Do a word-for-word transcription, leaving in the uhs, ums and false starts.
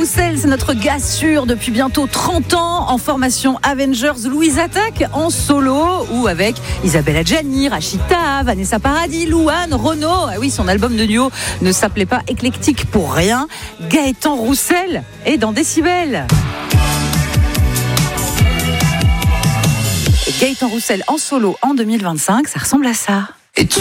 Roussel, c'est notre gars sûr depuis bientôt trente ans, en formation Avengers. Louise attaque en solo ou avec Isabelle Adjani, Rachita, Vanessa Paradis, Louane, Renaud. Ah oui, son album de duo ne s'appelait pas Éclectique pour rien. Gaëtan Roussel est dans Décibel. Et Gaëtan Roussel en solo en deux mille vingt-cinq, ça ressemble à ça.